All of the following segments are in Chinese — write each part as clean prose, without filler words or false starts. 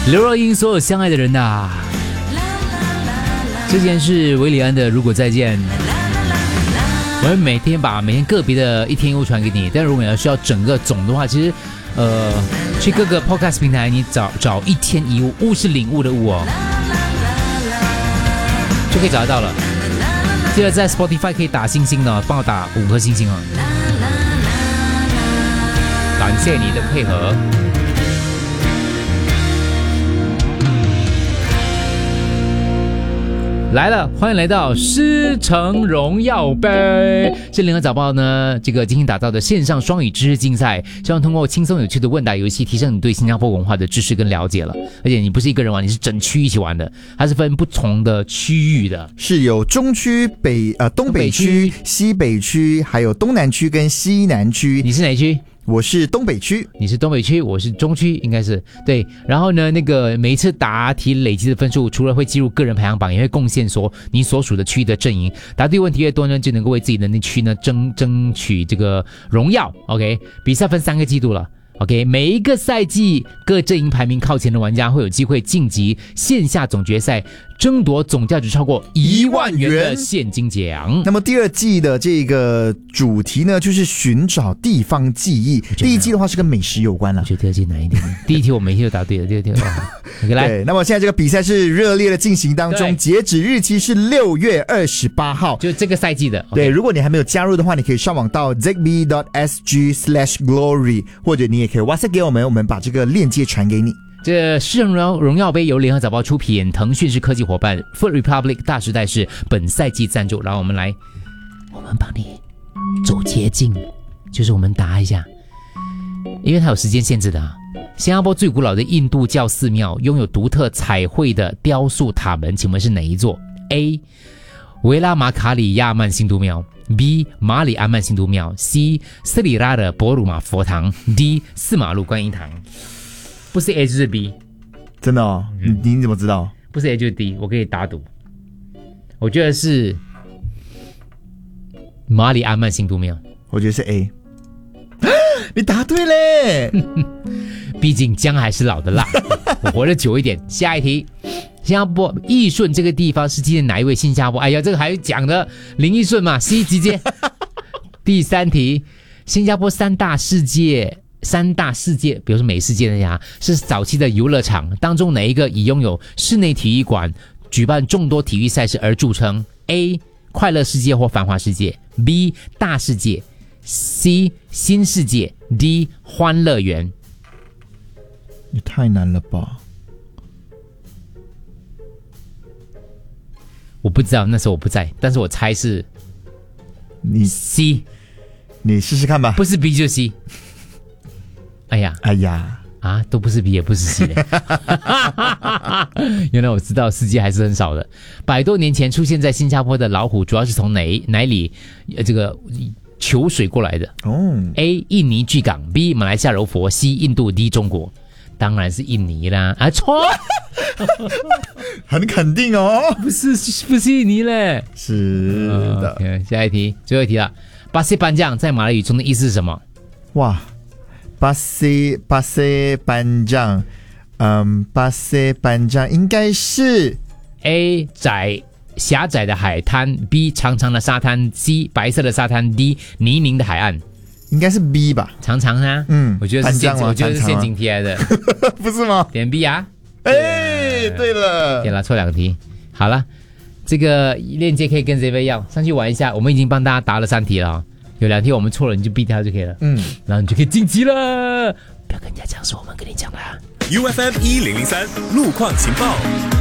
刘若英所有相爱的人呐、之前是维里安的《如果再见》，我会每天个别的一天一物传给你，但如果你要需要整个总的话，其实去各个 podcast 平台你找一天一物，物是领悟的物哦，就可以找得到了。记得在 Spotify 可以打星星的，帮我打5颗星星哦。感谢你的配合。来了，欢迎来到狮城荣耀杯，是联合早报呢这个精心打造的线上双语知识竞赛，希望通过轻松有趣的问答游戏，提升你对新加坡文化的知识跟了解了。而且你不是一个人玩，你是整区一起玩的，它是分不同的区域的， 是有中区、东北区、西北区，还有东南区跟西南区。 你是哪区？ 我是东北区， 你是东北区，我是中区，应该是对。然后呢，那个每一次答题累积的分数，除了会进入个人排行榜，也会贡献你所属的区域的阵营。答对问题越多呢，就能够为自己的那区呢争取这个荣耀。OK， 比赛分3个季度了。OK， 每一个赛季各阵营排名靠前的玩家会有机会晋级线下总决赛，争夺总价值超过1万元的现金奖。 那么第2季的这个主题呢，就是寻找地方记忆。第1季的话是跟美食有关了。 我觉得第2季难一点。第1题我每题都答对了，第2题OK 来。 对，那么现在这个比赛是热烈的进行当中，截止日期是6月28号， 就这个赛季的。Okay， 对，如果你还没有加入的话，你可以上网到 zigby.sg/glory， 或者你也可以 WhatsApp 给我们把这个链接传给你。 这狮城荣耀杯由联合早报出品，腾讯是科技伙伴， Food Republic 大时代是本赛季赞助。然后我们帮你走捷径，就是我们答一下，因为它有时间限制的啊。新加坡最古老的印度教寺庙拥有独特彩绘的雕塑塔门，请问是哪一座？ A. 维拉马卡里亚曼辛都庙， B. 马里安曼辛都庙， C. 斯里拉的博鲁马佛堂， D. 四马路观音堂。不是 A 就是 B， 真的哦？你怎么知道？ 不是 A 就是 D， 我可以打赌。我觉得是马里安曼辛都庙。 我觉得是 A。你答对嘞！ 毕竟姜还是老的辣，我活得久一点。下一题，新加坡义顺这个地方是纪念哪一位新加坡？哎呀，这个还讲的林义顺嘛，C 直接。第3题，新加坡三大世界，比如说美世界那家是早期的游乐场当中哪一个以拥有室内体育馆、举办众多体育赛事而著称？ A. 快乐世界或繁华世界， B. 大世界， C. 新世界， D. 欢乐园。 也太难了吧！ 我不知道，那时候我不在，但是我猜是你 C， 你试试看吧。 不是 B 就 C。哎呀啊，都不是 B 也不是 C 的。原来我知道世界还是很少的。100多年前出现在新加坡的老虎，主要是从哪里这个求水过来的？哦 ，A 印尼巨港， B 马来西亚柔佛， C 印度， D 中国。当然是印尼啦！啊，错， 很肯定哦， 不是印尼嘞， 是的。 Okay， 下一题，最后一题了。巴西班将在马来语中的意思是什么？ 哇，巴西班将，巴西班将应该是 A 狭窄的海滩， B 长长的沙滩， C 白色的沙滩， D 泥泞的海岸。 应该是 B 吧， 长长啊，我觉得是陷阱题来的， 不是吗？ 点 B 啊， 对了， 点了错2题，好了，这个链接可以跟这位要上去玩一下，我们已经帮大家答了3题了，有2题我们错了，你就避掉就可以了，然后你就可以晋级了，不要跟人家讲说我们跟你讲的啊。 UFM 1003路况情报。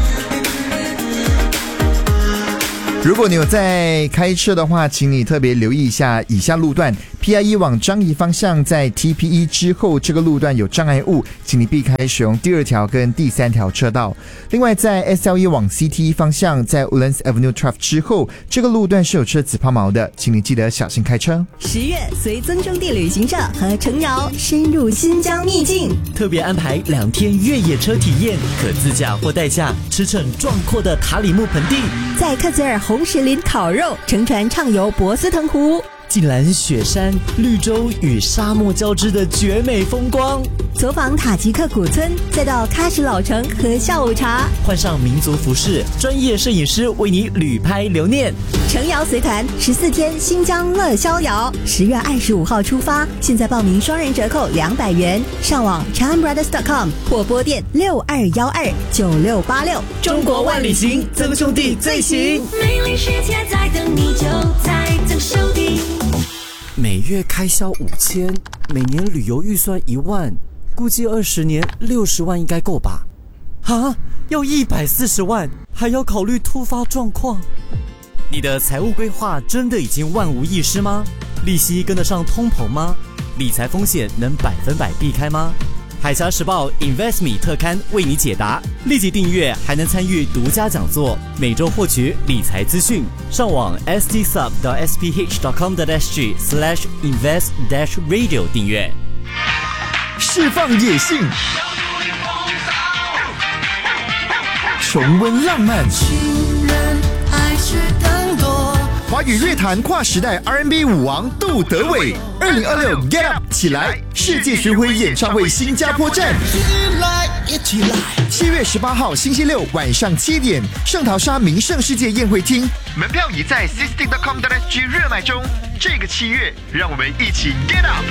如果你有在开车的话，请你特别留意一下以下路段。PIE 往樟宜方向在 TPE 之后，这个路段有障碍物，请你避开使用第2条跟第3条车道。另外在 SLE 往 CTE 方向在 Woodlands Avenue 12之后，这个路段是有车子抛锚的，请你记得小心开车。 10月随曾中地旅行社和程瑶深入新疆秘境， 特别安排2天越野车体验，可自驾或代驾，驰骋壮阔的塔里木盆地， 在克吉尔红石林烤肉，乘船畅游博斯腾湖。 竟然雪山、绿洲与沙漠交织的绝美风光。 走访塔吉克古村，再到喀什老城喝下午茶， 换上民族服饰，专业摄影师为你旅拍留念。 程瑶随团14天新疆乐逍遥，10月25号出发，现在报名双人折扣200元，上网 ChanBrothers.com 或拨电62129686。 中国万里行，曾兄弟最行。 美丽世界在等你，就在曾兄弟。 每月开销5000，每年旅游预算1万，估计20年60万应该够吧？啊，要140万，还要考虑突发状况。你的财务规划真的已经万无一失吗？利息跟得上通膨吗？理财风险能100%避开吗？海峡时报 InvestMe 特刊为你解答，立即订阅还能参与独家讲座，每周获取理财资讯。上网 stsub.sph.com.sg/invest-radio 订阅。 释放野性，重温浪漫。华语乐坛跨时代 R&B 舞王杜德伟，2026 Get Up 起来世界巡回演唱会新加坡站，7月18号星期六晚上7点，圣淘沙名胜世界宴会厅，门票已在 sisting.com.sg 热卖中。这个7月，让我们一起 Get Up！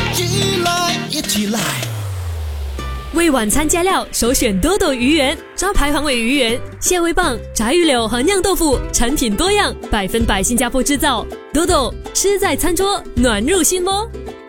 为晚餐加料，首选多多鱼圆，招牌黄尾鱼圆、蟹味棒、炸鱼柳和酿豆腐，产品多样，100%新加坡制造。多多吃在餐桌，暖入心窝。